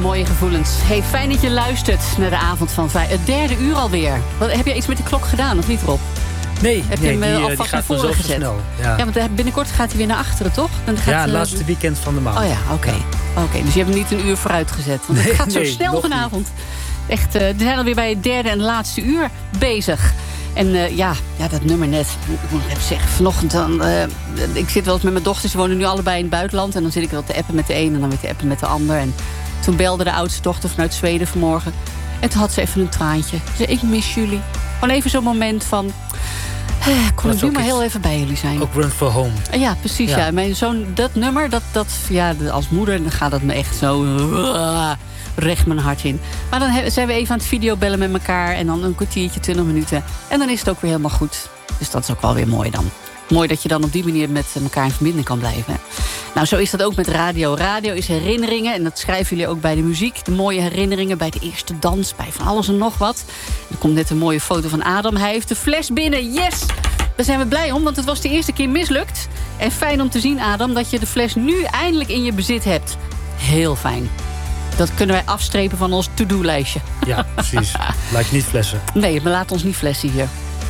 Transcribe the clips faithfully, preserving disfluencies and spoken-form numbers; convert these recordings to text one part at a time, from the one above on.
mooie gevoelens. Hey, fijn dat je luistert naar de avond van vijf. Het derde uur alweer. Wat, heb je iets met de klok gedaan, of niet, Rob? Nee, heb je nee, hem die, alvast die gaat naar voren gezet? snel. Ja. ja, want binnenkort gaat hij weer naar achteren, toch? Dan gaat ja, het uh, laatste weekend van de maand. Oh ja, oké. Okay. Ja. Okay, dus je hebt hem niet een uur vooruit gezet. Want het nee, gaat zo nee, snel vanavond. Niet. Echt, uh, we zijn alweer bij het derde en laatste uur bezig. En uh, ja, ja, dat nummer net. Ik moet nog even zeggen, vanochtend dan... Uh, ik zit wel eens met mijn dochters, ze wonen nu allebei in het buitenland. En dan zit ik wel te appen met de een en dan weer te appen met de ander. En toen belde de oudste dochter vanuit Zweden vanmorgen. En toen had ze even een traantje. Ze zei, ik mis jullie. Gewoon even zo'n moment van... Eh, kon ik nu maar heel even bij jullie zijn. Ook Run for Home. Ja, precies. Ja. Ja. Mijn zoon, dat nummer, dat, dat, ja, als moeder dan gaat dat me echt zo uh, recht mijn hart in. Maar dan zijn we even aan het videobellen met elkaar. En dan een kwartiertje, twintig minuten. En dan is het ook weer helemaal goed. Dus dat is ook wel weer mooi dan. Mooi dat je dan op die manier met elkaar in verbinding kan blijven. Nou, zo is dat ook met radio. Radio is herinneringen. En dat schrijven jullie ook bij de muziek. De mooie herinneringen bij de eerste dans. Bij van alles en nog wat. Er komt net een mooie foto van Adam. Hij heeft de fles binnen. Yes! Daar zijn we blij om, want het was de eerste keer mislukt. En fijn om te zien, Adam, dat je de fles nu eindelijk in je bezit hebt. Heel fijn. Dat kunnen wij afstrepen van ons to-do-lijstje. Ja, precies. Laat je niet flessen. Nee, maar laat ons niet flessen hier.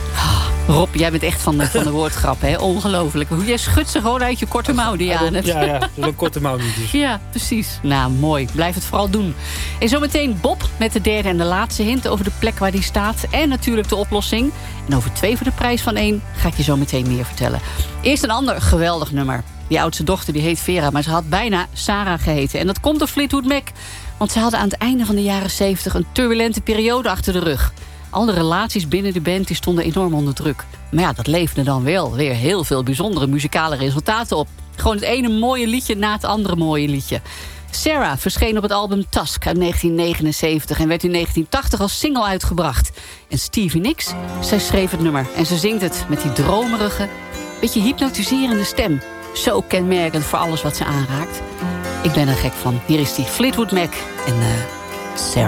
Rob, jij bent echt van de, van de woordgrap, hè? Ongelooflijk. Hoe jij schudt ze gewoon uit je korte mouw die je aan hebt. Ja, ja, dat is een korte mouw niet. Dus. Ja, precies. Nou, mooi. Blijf het vooral doen. En zometeen Bob met de derde en de laatste hint over de plek waar die staat. En natuurlijk de oplossing. En over twee voor de prijs van één ga ik je zo meteen meer vertellen. Eerst een ander geweldig nummer. Die oudste dochter die heet Vera, maar ze had bijna Sarah geheten. En dat komt door Fleetwood Mac. Want ze hadden aan het einde van de jaren zeventig een turbulente periode achter de rug. Alle relaties binnen de band die stonden enorm onder druk. Maar ja, dat leverde dan wel weer heel veel bijzondere muzikale resultaten op. Gewoon het ene mooie liedje na het andere mooie liedje. Sarah verscheen op het album Tusk uit negentien negenenzeventig... en werd in negentien tachtig als single uitgebracht. En Stevie Nicks, zij schreef het nummer. En ze zingt het met die dromerige, beetje hypnotiserende stem. Zo kenmerkend voor alles wat ze aanraakt. Ik ben er gek van. Hier is die Fleetwood Mac en uh, Sarah.